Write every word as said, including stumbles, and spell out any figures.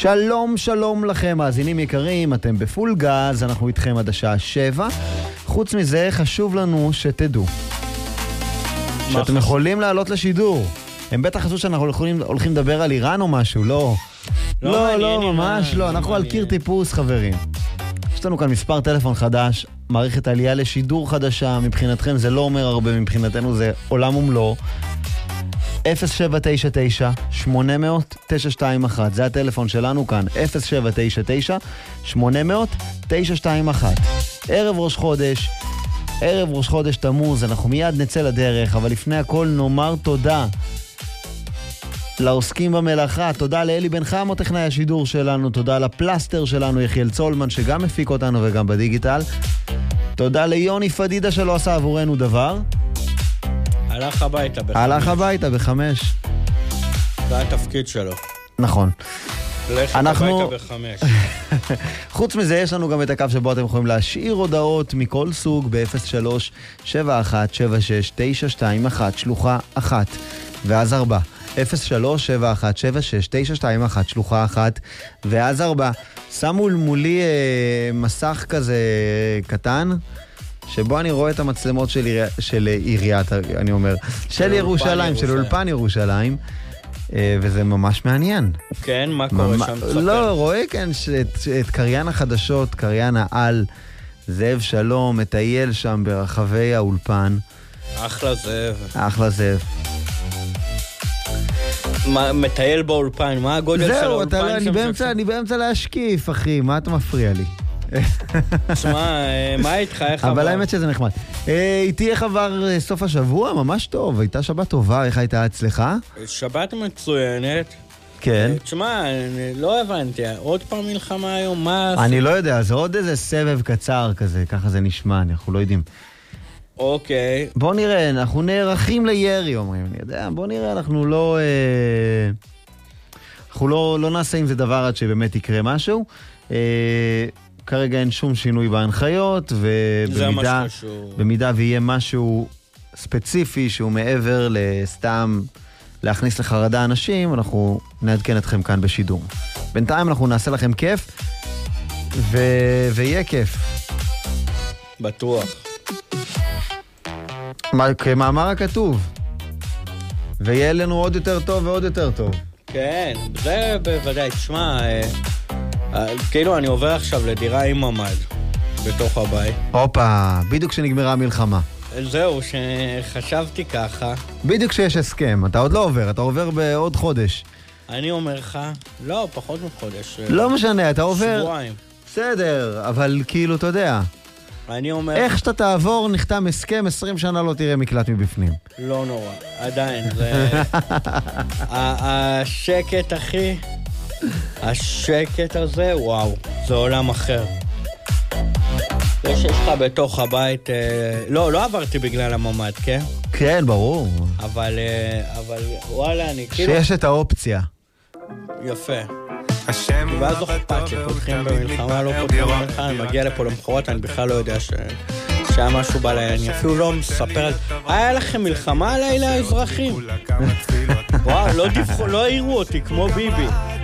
שלום, שלום לכם, מאזינים יקרים, אתם בפול גז, אנחנו איתכם עד השעה שבע. חוץ מזה, חשוב לנו שתדעו שאתם יכולים לעלות לשידור. הם בטח חשבו שאנחנו הולכים, הולכים לדבר על איראן או משהו, לא. לא, לא, ממש לא, אנחנו על קיר טיפוס, חברים. יש לנו כאן מספר טלפון חדש, מערכת עלייה לשידור חדשה, מבחינתכם זה לא אומר הרבה, מבחינתנו זה עולם ומלוא. אפס שבע תשע תשע שמונה אפס אפס תשע שתיים אחת, זה הטלפון שלנו כאן, אפס שבע תשע תשע שמונה אפס אפס תשע שתיים אחת. ערב ראש חודש, ערב ראש חודש תמוז, אנחנו מיד נצא לדרך, אבל לפני הכל נאמר תודה לעוסקים במלאכה, תודה לאלי בן חמו, טכנאי השידור שלנו, תודה לפלסטר שלנו, יחיאל צולמן, שגם מפיק אותנו וגם בדיגיטל, תודה ליוני פדידה שלא עשה עבורנו דבר. הלך הביתה בחמש. הלך הביתה בחמש. זה התפקיד שלו. נכון. הלך אנחנו... הביתה בחמש. חוץ מזה, יש לנו גם את הקו שבו אתם יכולים להשאיר הודעות מכל סוג ב-אפס שלוש שבע אחת שבע שש תשע שתיים אחת, שלוחה אחת, ואז ארבע. אפס שלוש שבע אחת שבע שש תשע שתיים אחת, שלוחה אחת, ואז ארבע. שמו מולי אה, מסך כזה קטן, שבו אני רואה את המצלמות של, עירי... של עיריית, אני אומר, של ירושלים, של אולפן ירושלים, וזה ממש מעניין. כן, מה קורה ממ... שם? תספר. לא, רואה כאן את, את קריין החדשות, קריין העל, זאב שלום, מטייל שם ברחבי האולפן. אחלה זאב. אחלה זאב. מה, מטייל באולפן, מה הגודל של האולפן? זהו, אני באמצע, אני באמצע להשקיף, אחי, מה אתה מפריע לי? תשמע, מה איתך? איך עבר? אבל האמת שזה נחמד. איתי איך עבר סוף השבוע? ממש טוב, הייתה שבת טובה, איך הייתה אצלך? שבת מצוינת. כן. תשמע, לא הבנתי, עוד פעם מלחמה היום, מה... אני לא יודע, זה עוד איזה סבב קצר כזה, ככה זה נשמע, אנחנו לא יודעים. אוקיי. בוא נראה, אנחנו נערכים לירי, אומרים, אני יודע, בוא נראה, אנחנו לא... אנחנו לא, לא נעשה עם זה דבר עד שבאמת יקרה משהו. כרגע אין שום שינוי בהנחיות, ובמידה במידה ויהיה משהו ספציפי שהוא מעבר לסתם להכניס לחרדה אנשים, אנחנו נעדכן אתכם כאן בשידור. בינתיים אנחנו נעשה לכם כיף, ו... ויהיה כיף. בטוח. מה, כמאמר הכתוב. ויהיה לנו עוד יותר טוב ועוד יותר טוב. כן, זה בוודאי, תשמע... כאילו אני עובר עכשיו לדירה עם ממד בתוך הבית. הופה, בדיוק שנגמרה המלחמה. זהו, שחשבתי ככה. בדיוק שיש הסכם, אתה עוד לא עובר, אתה עובר בעוד חודש. אני אומר לך, לא, פחות מחודש. לא משנה, אתה עובר... שבועיים. בסדר, אבל כאילו, אתה יודע. אני אומר... איך שאתה תעבור, נחתם הסכם, עשרים שנה לא תראה מקלט מבפנים. לא נורא, עדיין, זה... השקט, אחי... השקט הזה, וואו, זה עולם אחר. זה שיש לך בתוך הבית, אה, לא, לא עברתי בגלל הממד, כן? כן, ברור. אבל, אה, אבל, וואלה, אני כאילו... שיש את האופציה. יפה. ואז לא אכפת לי, פותחים במלחמה, לא פותחים במלחמה, אני מגיע לפה למחרת, אני בכלל לא יודע ש... שהיה משהו בלילה, אני אפילו לא מספר על... היה לכם מלחמה לילה האזרחים? וואו, לא דיווחו, לא העירו אותי, כמו ביבי.